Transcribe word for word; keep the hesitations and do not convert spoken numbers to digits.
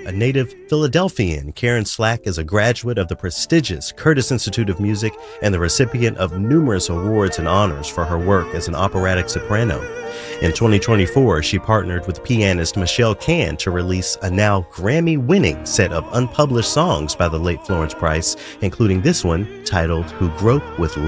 A native Philadelphian, Karen Slack is a graduate of the prestigious Curtis Institute of Music and the recipient of numerous awards and honors for her work as an operatic soprano. In twenty twenty-four, she partnered with pianist Michelle Can to release a now Grammy-winning set of unpublished songs by the late Florence Price, including this one titled Who Grope with